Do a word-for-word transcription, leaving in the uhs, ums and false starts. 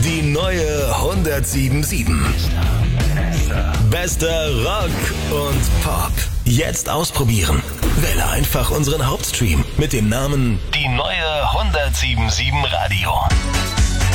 Die neue hundertsiebenundsieben. Bester Rock und Pop. Jetzt ausprobieren. Wähle einfach unseren Hauptstream mit dem Namen Die neue hundertsiebenundsieben Radio.